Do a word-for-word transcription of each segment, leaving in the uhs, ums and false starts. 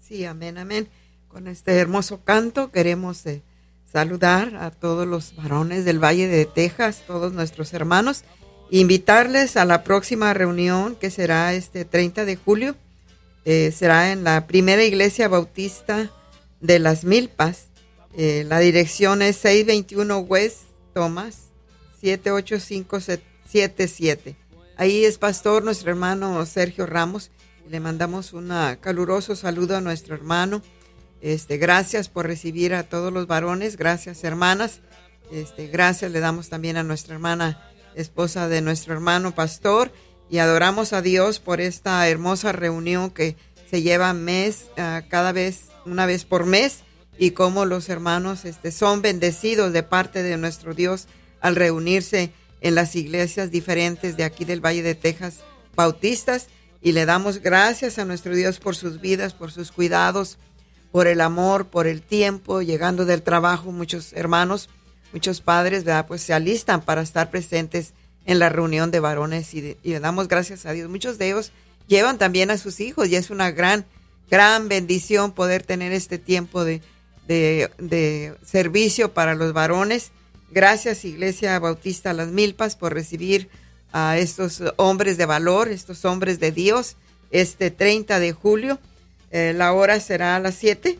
Sí, amén, amén. Con este hermoso canto queremos eh, saludar a todos los varones del Valle de Texas, todos nuestros hermanos, invitarles a la próxima reunión que será este treinta de julio. Eh, será en la primera iglesia bautista de Las Milpas. Eh, la dirección es seiscientos veintiuno West Thomas, siete ocho cinco siete siete. Ahí es pastor nuestro hermano Sergio Ramos. Le mandamos un caluroso saludo a nuestro hermano. Este, gracias por recibir a todos los varones. Gracias, hermanas. Este, gracias le damos también a nuestra hermana, esposa de nuestro hermano pastor. Y adoramos a Dios por esta hermosa reunión que se lleva mes, uh, cada vez, una vez por mes. Y cómo los hermanos este, son bendecidos de parte de nuestro Dios al reunirse en las iglesias diferentes de aquí del Valle de Texas, bautistas. Y le damos gracias a nuestro Dios por sus vidas, por sus cuidados, por el amor, por el tiempo. Llegando del trabajo, muchos hermanos, muchos padres, ¿verdad? Pues se alistan para estar presentes en la reunión de varones y, de, y le damos gracias a Dios. Muchos de ellos llevan también a sus hijos y es una gran, gran bendición poder tener este tiempo de, de, de servicio para los varones. Gracias, Iglesia Bautista Las Milpas, por recibir a estos hombres de valor, estos hombres de Dios, este treinta de julio. Eh, la hora será a las siete,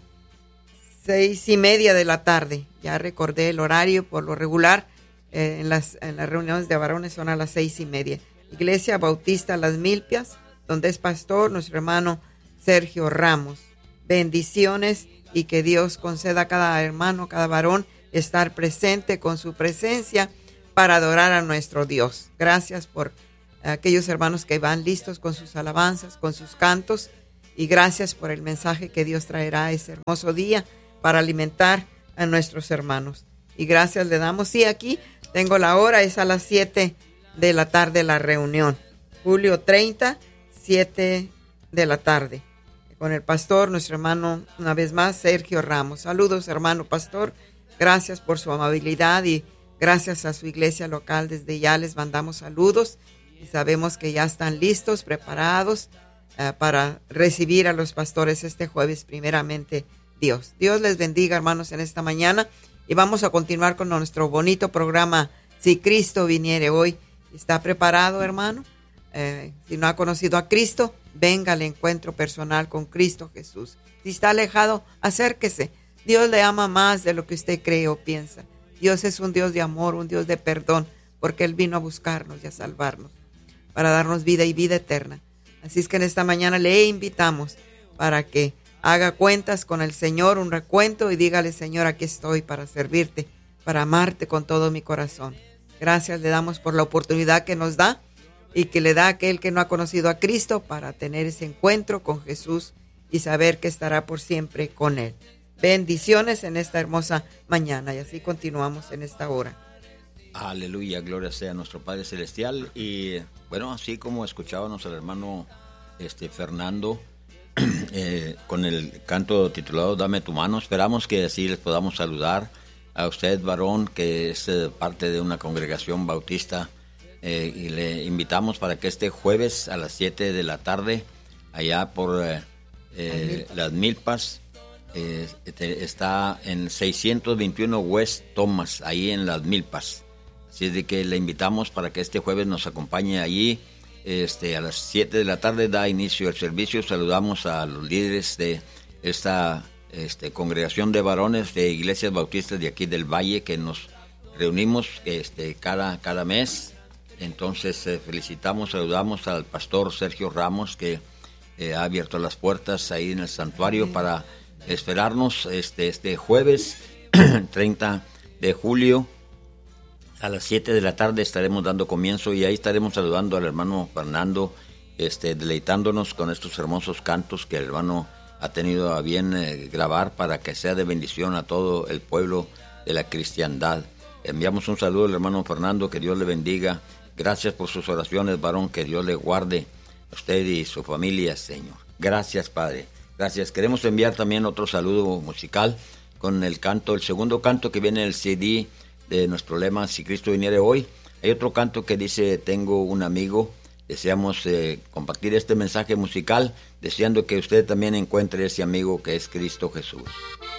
seis y media de la tarde. Ya recordé el horario, por lo regular, eh, en, las, en las reuniones de varones son a las seis y media. Iglesia Bautista Las Milpas, donde es pastor nuestro hermano Sergio Ramos. Bendiciones y que Dios conceda a cada hermano, cada varón, estar presente con su presencia para adorar a nuestro Dios. Gracias por aquellos hermanos que van listos con sus alabanzas, con sus cantos, y gracias por el mensaje que Dios traerá ese hermoso día para alimentar a nuestros hermanos. Y gracias le damos. Sí, aquí tengo la hora, es a las siete de la tarde la reunión. Julio treinta, siete de la tarde. Con el pastor, nuestro hermano, una vez más, Sergio Ramos. Saludos, hermano pastor. Gracias por su amabilidad y gracias a su iglesia local. Desde ya les mandamos saludos y sabemos que ya están listos, preparados uh, para recibir a los pastores este jueves, primeramente Dios. Dios les bendiga, hermanos, en esta mañana y vamos a continuar con nuestro bonito programa Si Cristo Viniere Hoy. ¿Está preparado, hermano? Eh, si no ha conocido a Cristo, venga al encuentro personal con Cristo Jesús. Si está alejado, acérquese. Dios le ama más de lo que usted cree o piensa. Dios es un Dios de amor, un Dios de perdón, porque Él vino a buscarnos y a salvarnos, para darnos vida y vida eterna. Así es que en esta mañana le invitamos para que haga cuentas con el Señor, un recuento, y dígale: Señor, aquí estoy para servirte, para amarte con todo mi corazón. Gracias le damos por la oportunidad que nos da y que le da a aquel que no ha conocido a Cristo para tener ese encuentro con Jesús y saber que estará por siempre con Él. Bendiciones en esta hermosa mañana y así continuamos en esta hora. Aleluya, gloria sea a nuestro Padre Celestial. Y bueno, así como escuchábamos al hermano este, Fernando eh, con el canto titulado Dame tu mano, esperamos que así les podamos saludar a usted, varón, que es eh, parte de una congregación bautista, eh, y le invitamos para que este jueves a las siete de la tarde, allá por eh, eh, Las Milpas, Eh, está en seiscientos veintiuno West Thomas, ahí en Las Milpas. Así es de que le invitamos para que este jueves nos acompañe allí. Este, a las siete de la tarde da inicio el servicio. Saludamos a los líderes de esta este, congregación de varones de iglesias bautistas de aquí del Valle, que nos reunimos este, cada, cada mes. Entonces eh, felicitamos, saludamos al pastor Sergio Ramos, que eh, ha abierto las puertas ahí en el santuario para esperarnos este, este jueves treinta de julio a las siete de la tarde. Estaremos dando comienzo y ahí estaremos saludando al hermano Fernando, este, deleitándonos con estos hermosos cantos que el hermano ha tenido a bien eh, grabar para que sea de bendición a todo el pueblo de la cristiandad. Enviamos un saludo al hermano Fernando, que Dios le bendiga. Gracias por sus oraciones, varón, que Dios le guarde a usted y su familia, Señor. Gracias, Padre. Gracias. Queremos enviar también otro saludo musical con el canto, el segundo canto que viene en el C D de nuestro lema Si Cristo Viniere Hoy. Hay otro canto que dice Tengo un amigo, deseamos eh, compartir este mensaje musical, deseando que usted también encuentre ese amigo que es Cristo Jesús.